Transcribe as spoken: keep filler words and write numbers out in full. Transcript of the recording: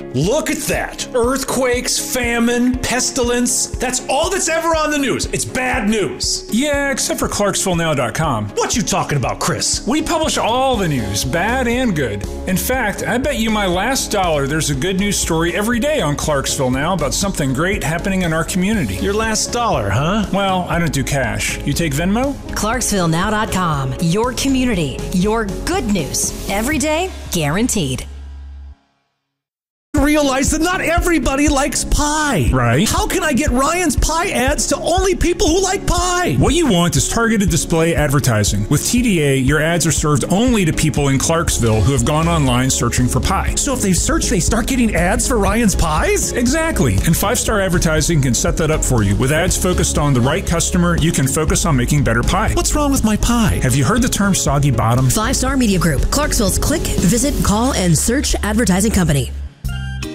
Look at that. Earthquakes, famine, pestilence. That's all that's ever on the news. It's bad news. Yeah, except for Clarksville Now dot com. What you talking about, Chris? We publish all the news, bad and good. In fact, I bet you my last dollar there's a good news story every day on Clarksville Now about something great happening in our community. Your last dollar, huh? Well, I don't do cash. You take Venmo? Clarksville Now dot com. Your community. Your good news. Every day, guaranteed. Realize that not everybody likes pie. Right. How can I get Ryan's Pie ads to only people who like pie? What you want is targeted display advertising. With T D A, your ads are served only to people in Clarksville who have gone online searching for pie. So if they search, they start getting ads for Ryan's Pies? Exactly. And Five Star Advertising can set that up for you. With ads focused on the right customer, you can focus on making better pie. What's wrong with my pie? Have you heard the term soggy bottom? Five Star Media Group. Clarksville's click, visit, call, and search advertising company.